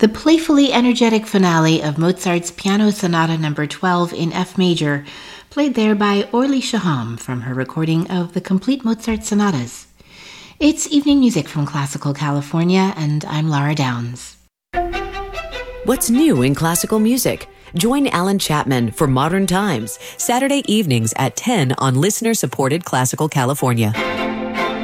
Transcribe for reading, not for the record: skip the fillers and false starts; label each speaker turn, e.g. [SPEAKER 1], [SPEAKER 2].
[SPEAKER 1] the playfully energetic finale of Mozart's Piano Sonata No. 12 in F major, played there by Orly Shaham from her recording of the Complete Mozart Sonatas. It's evening music from Classical California, and I'm Laura Downs.
[SPEAKER 2] What's new in classical music? Join Alan Chapman for Modern Times, Saturday evenings at 10 on listener-supported Classical California.